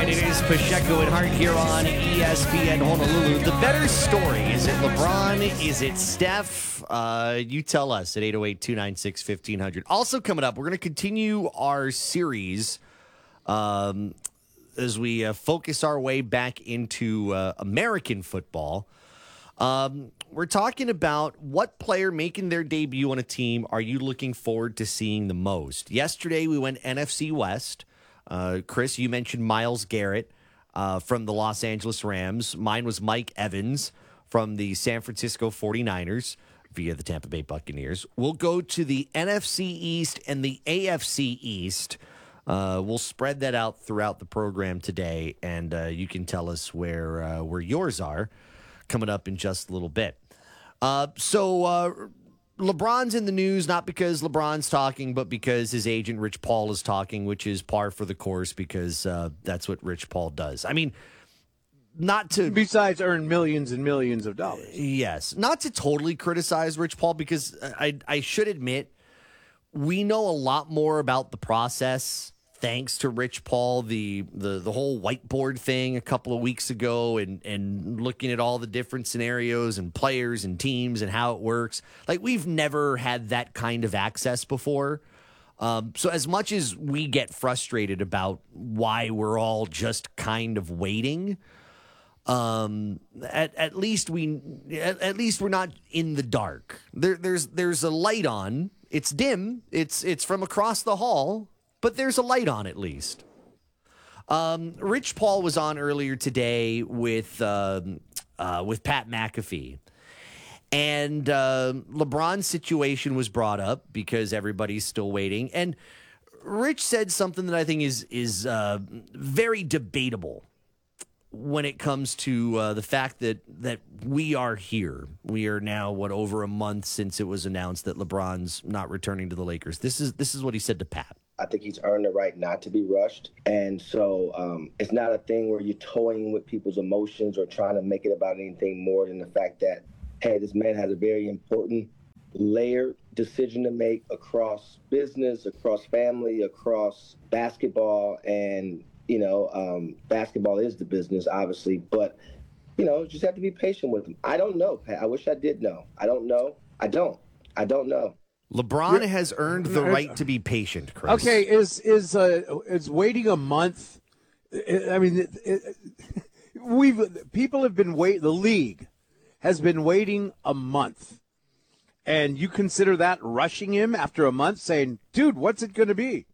right, it is Pacheco and Hart here on ESPN Honolulu. The better story, is it LeBron? Is it Steph? You tell us at 808-296-1500. Also coming up, we're going to continue our series as we focus our way back into American football. We're talking about what player making their debut on a team are you looking forward to seeing the most? Yesterday, we went NFC West. Chris, you mentioned Myles Garrett from the Los Angeles Rams. Mine was Mike Evans from the San Francisco 49ers via the Tampa Bay Buccaneers. We'll go to the NFC East and the AFC East. We'll spread that out throughout the program today, and you can tell us where yours are coming up in just a little bit. So LeBron's in the news, not because LeBron's talking, but because his agent Rich Paul is talking, which is par for the course because that's what Rich Paul does. I mean, not to... Besides earn millions and millions of dollars. Yes. Not to totally criticize Rich Paul because I should admit we know a lot more about the process thanks to Rich Paul, the whole whiteboard thing a couple of weeks ago and looking at all the different scenarios and players and teams and how it works. Like, we've never had that kind of access before. So as much as we get frustrated about why we're all just kind of waiting, at least we're not in the dark. There's a light on. It's dim. It's from across the hall. But there's a light on at least. Rich Paul was on earlier today with Pat McAfee. And LeBron's situation was brought up because everybody's still waiting. And Rich said something that I think is very debatable when it comes to the fact that we are here. We are now, over a month since it was announced that LeBron's not returning to the Lakers. This is what he said to Pat. I think he's earned the right not to be rushed. And so it's not a thing where you're toying with people's emotions or trying to make it about anything more than the fact that, hey, this man has a very important layered decision to make across business, across family, across basketball. And, basketball is the business, obviously. But, just have to be patient with him. I don't know, Pat. I wish I did know. I don't know. I don't know. LeBron has earned the right to be patient, Chris. Okay, is waiting a month? I mean, people have been waiting. The league has been waiting a month, and you consider that rushing him after a month, saying, "Dude, what's it going to be?"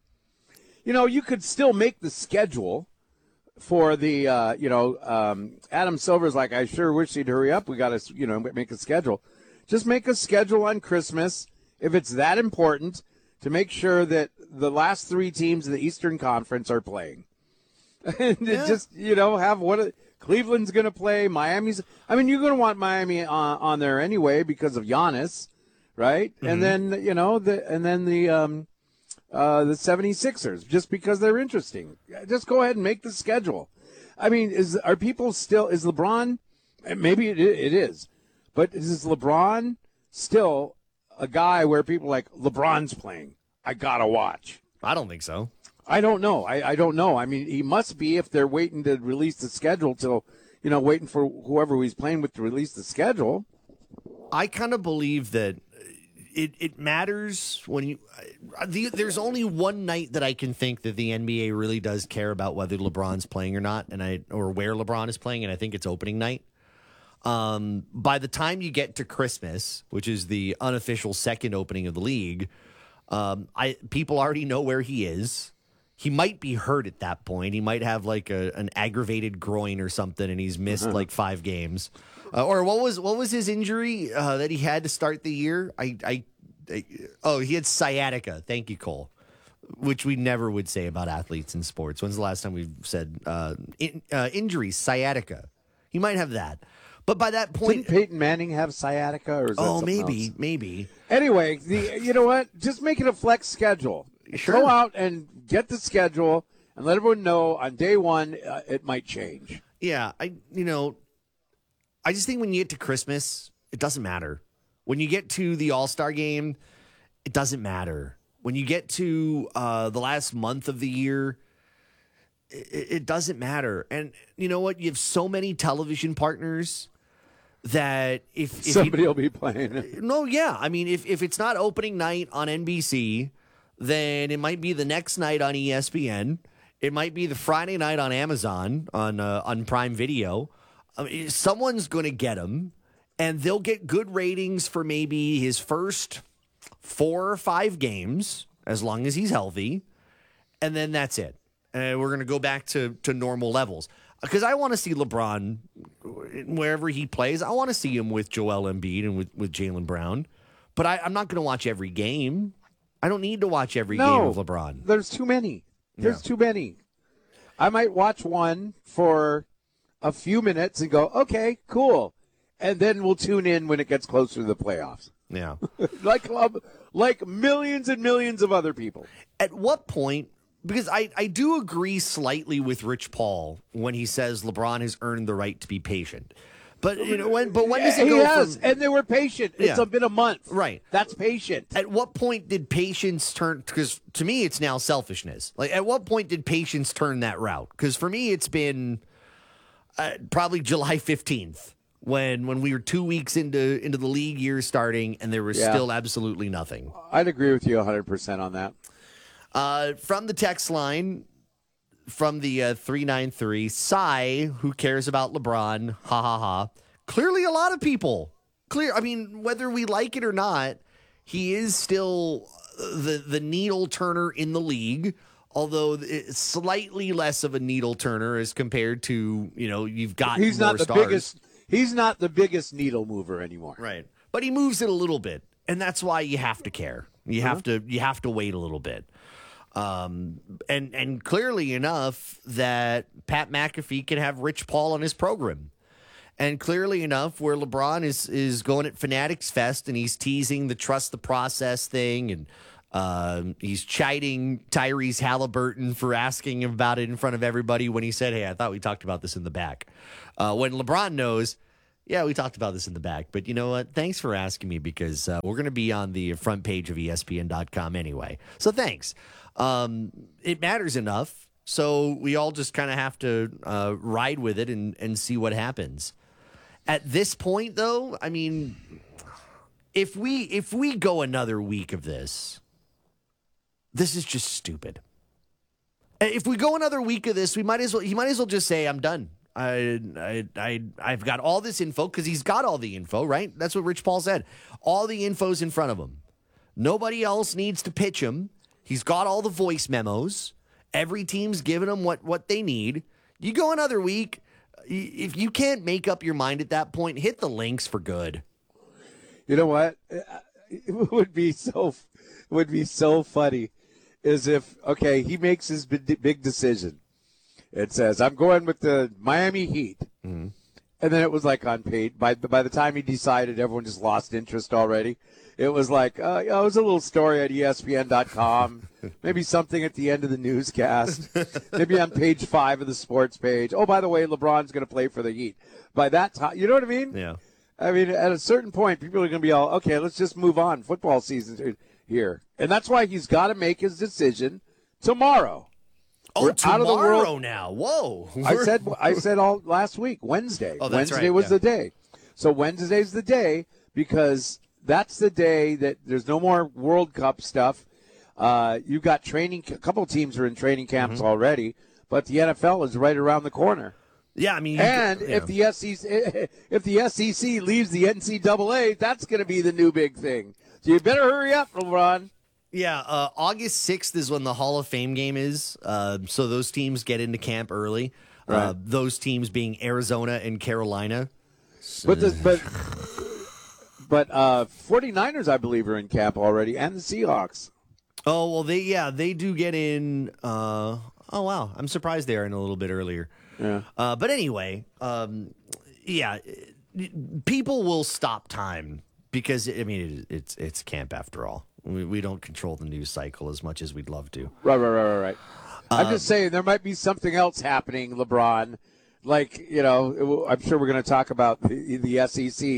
You could still make the schedule for the, Adam Silver's like, I sure wish he'd hurry up. We got to, make a schedule. Just make a schedule on Christmas. If it's that important, to make sure that the last three teams in the Eastern Conference are playing. And just, have Cleveland's going to play, Miami's. I mean, you're going to want Miami on there anyway because of Giannis, right? Mm-hmm. And then, the 76ers, just because they're interesting. Just go ahead and make the schedule. I mean, is LeBron, maybe it is, but is LeBron still a guy where people are like, LeBron's playing, I gotta watch? I don't think so. I don't know. I don't know. I mean, he must be if they're waiting to release the schedule till, waiting for whoever he's playing with to release the schedule. I kind of believe that it matters when there's only one night that I can think that the NBA really does care about whether LeBron's playing or not, or where LeBron is playing, and I think it's opening night. By the time you get to Christmas, which is the unofficial second opening of the league, people already know where he is. He might be hurt at that point. He might have like an aggravated groin or something, and he's missed like 5 games. Or what was his injury that he had to start the year? He had sciatica. Thank you, Cole. Which we never would say about athletes in sports. When's the last time we've said injuries, sciatica? He might have that. But by that point, didn't Peyton Manning have sciatica? Or is that maybe. Anyway, you know what? Just make it a flex schedule. Sure. Go out and get the schedule and let everyone know on day one it might change. Yeah, I just think when you get to Christmas, it doesn't matter. When you get to the All-Star game, it doesn't matter. When you get to the last month of the year, it doesn't matter. And you know what? You have so many television partners that if Somebody will be playing it. no, yeah. I mean, if it's not opening night on NBC, then it might be the next night on ESPN. It might be the Friday night on Amazon on Prime Video. I mean, someone's going to get him, and they'll get good ratings for maybe his first 4 or 5 games, as long as he's healthy, and then that's it. And we're going to go back to normal levels. Because I want to see LeBron wherever he plays. I want to see him with Joel Embiid and with Jaylen Brown. But I'm not going to watch every game. I don't need to watch every game of LeBron. There's too many. There's too many. I might watch one for a few minutes and go, okay, cool. And then we'll tune in when it gets closer to the playoffs. Yeah. like millions and millions of other people. At what point, because I do agree slightly with Rich Paul when he says LeBron has earned the right to be patient. But when does it go from, and they were patient. It's been a month. Right. That's patient. At what point did patience turn, because to me it's now selfishness. Like, at what point did patience turn that route? Because for me it's been probably July 15th when we were 2 weeks into the league year starting and there was still absolutely nothing. I'd agree with you 100% on that. From the text line, from the 393, Cy, who cares about LeBron, ha ha ha. Clearly a lot of people. I mean, whether we like it or not, he is still the needle turner in the league, although it's slightly less of a needle turner as compared to, you've got He's more not the stars. biggest. He's not the biggest needle mover anymore. Right. But he moves it a little bit, and that's why you have to care. You have to wait a little bit. And clearly enough that Pat McAfee can have Rich Paul on his program. And clearly enough where LeBron is going at Fanatics Fest and he's teasing the trust the process thing, and he's chiding Tyrese Halliburton for asking him about it in front of everybody when he said, hey, I thought we talked about this in the back. When LeBron knows, yeah, we talked about this in the back, but you know what? Thanks for asking me, because we're going to be on the front page of ESPN.com anyway. So thanks. It matters enough, so we all just kind of have to ride with it and see what happens. At this point, though, I mean, if we go another week of this is just stupid. If we go another week of this, he might as well just say, I'm done. I've got all this info, because he's got all the info, right? That's what Rich Paul said. All the info's in front of him. Nobody else needs to pitch him. He's got all the voice memos. Every team's giving him what they need. You go another week. If you can't make up your mind at that point, hit the links for good. You know what? It would be so funny is if, okay, he makes his big decision. It says, I'm going with the Miami Heat. Mm-hmm. And then it was like on page, by the time he decided, everyone just lost interest already. It was like, it was a little story at ESPN.com, maybe something at the end of the newscast, maybe on page 5 of the sports page. Oh, by the way, LeBron's going to play for the Heat. By that time, you know what I mean? Yeah. I mean, at a certain point, people are going to be all, okay, let's just move on. Football season's here. And that's why he's got to make his decision tomorrow. Oh, We're tomorrow out of the world now. Whoa. I said all last week, Wednesday. Oh, that's Wednesday right, was the day. So Wednesday's the day, because that's the day that there's no more World Cup stuff. You've got training. A couple of teams are in training camps already, but the NFL is right around the corner. Yeah, I mean, if the SEC leaves the NCAA, that's going to be the new big thing. So you better hurry up, LeBron. Yeah, August 6th is when the Hall of Fame game is. So those teams get into camp early. Right. Those teams being Arizona and Carolina. But 49ers, I believe, are in camp already, and the Seahawks. Oh, well, they do get in. Oh, wow. I'm surprised they are in a little bit earlier. Yeah. But anyway, people will stop time because, I mean, it's camp after all. We don't control the news cycle as much as we'd love to. Right. I'm just saying there might be something else happening, LeBron. Like, I'm sure we're going to talk about the SEC.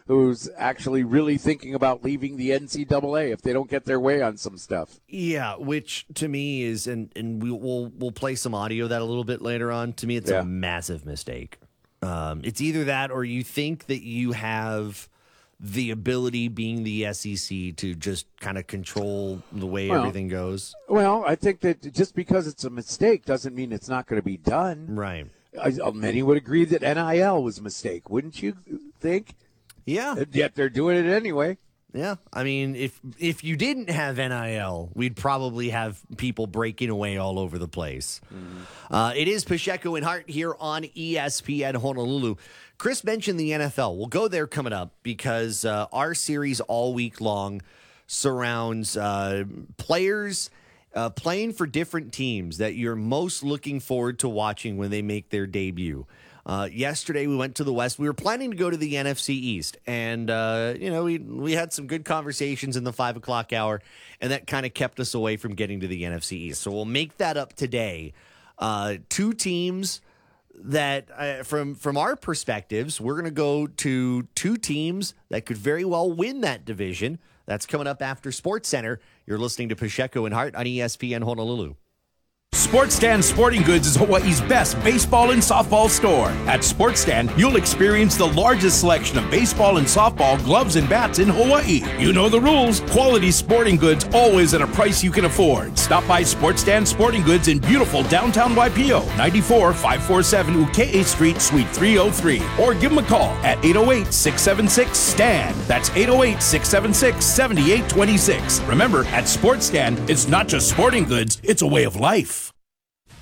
who's actually really thinking about leaving the NCAA if they don't get their way on some stuff. Yeah, which to me is, and we'll play some audio of that a little bit later on. To me, it's a massive mistake. It's either that or you think that you have the ability, being the SEC, to just kind of control the way everything goes. Well, I think that just because it's a mistake doesn't mean it's not going to be done. Right. Many would agree that NIL was a mistake, wouldn't you think? Yeah. Yet they're doing it anyway. Yeah. I mean, if you didn't have NIL, we'd probably have people breaking away all over the place. Mm-hmm. It is Pacheco and Hart here on ESPN Honolulu. Chris mentioned the NFL. We'll go there coming up because our series all week long surrounds players playing for different teams that you're most looking forward to watching when they make their debut. Yesterday we went to the West. We were planning to go to the NFC East, and we had some good conversations in the 5 o'clock hour, and that kind of kept us away from getting to the NFC East. So we'll make that up today. Two teams that, from our perspectives, we're going to go to two teams that could very well win that division. That's coming up after SportsCenter. You're listening to Pacheco and Hart on ESPN Honolulu. Sports Stand Sporting Goods is Hawaii's best baseball and softball store. At Sports Stand, you'll experience the largest selection of baseball and softball gloves and bats in Hawaii. You know the rules. Quality sporting goods always at a price you can afford. Stop by Sports Stand Sporting Goods in beautiful downtown Waipio, 94-547 Uke'e Street, Suite 303. Or give them a call at 808-676-STAND. That's 808-676-7826. Remember, at Sports Stand, it's not just sporting goods, it's a way of life.